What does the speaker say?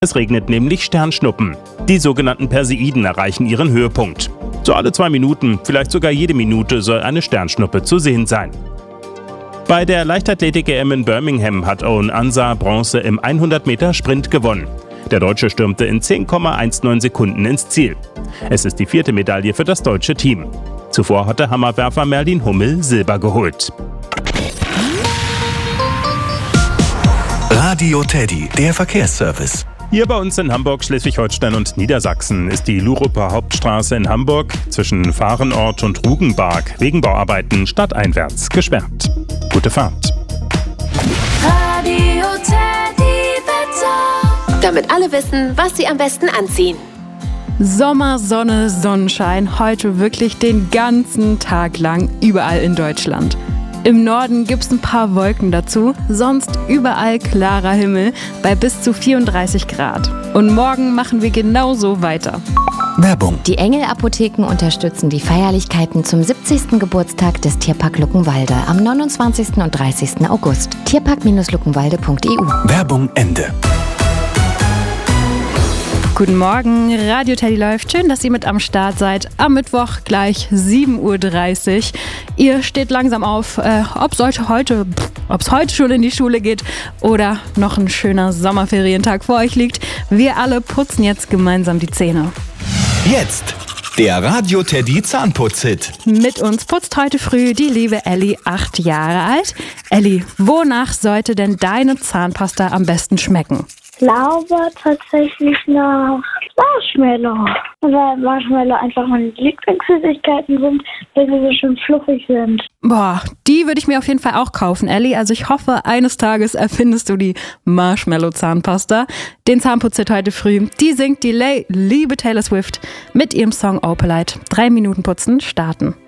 Es regnet nämlich Sternschnuppen. Die sogenannten Perseiden erreichen ihren Höhepunkt. So alle 2 Minuten, vielleicht sogar jede Minute soll eine Sternschnuppe zu sehen sein. Bei der Leichtathletik-EM in Birmingham hat Owen Ansah Bronze im 100-Meter-Sprint gewonnen. Der Deutsche stürmte in 10,19 Sekunden ins Ziel. Es ist die 4. Medaille für das deutsche Team. Zuvor hatte Hammerwerfer Merlin Hummel Silber geholt. Radio Teddy, der Verkehrsservice. Hier bei uns in Hamburg, Schleswig-Holstein und Niedersachsen ist die Luruper Hauptstraße in Hamburg zwischen Fahrenort und Rugenbark wegen Bauarbeiten stadteinwärts gesperrt. Gute Fahrt. Radio Teddy Wetter. Damit alle wissen, was sie am besten anziehen. Sommer, Sonne, Sonnenschein, heute wirklich den ganzen Tag lang überall in Deutschland. Im Norden gibt's ein paar Wolken dazu, sonst überall klarer Himmel bei bis zu 34 Grad. Und morgen machen wir genauso weiter. Werbung. Die Engel-Apotheken unterstützen die Feierlichkeiten zum 70. Geburtstag des Tierpark Luckenwalde am 29. und 30. August. Tierpark-luckenwalde.eu. Werbung Ende. Guten Morgen, Radio Teddy läuft. Schön, dass ihr mit am Start seid. Am Mittwoch gleich 7:30 Uhr. Ihr steht langsam auf, ob es heute schon in die Schule geht oder noch ein schöner Sommerferientag vor euch liegt. Wir alle putzen jetzt gemeinsam die Zähne. Jetzt der Radio Teddy Zahnputz-Hit. Mit uns putzt heute früh die liebe Elli, 8 Jahre alt. Elli, wonach sollte denn deine Zahnpasta am besten schmecken? Ich glaube tatsächlich nach Marshmallow. Weil Marshmallow einfach meine Lieblingssüßigkeiten sind, weil sie so schön fluffig sind. Boah, die würde ich mir auf jeden Fall auch kaufen, Elli. Also ich hoffe, eines Tages erfindest du die Marshmallow-Zahnpasta. Den Zahnputz-Hit heute früh, die singt die liebe Taylor Swift mit ihrem Song Opalite. 3 Minuten putzen, starten.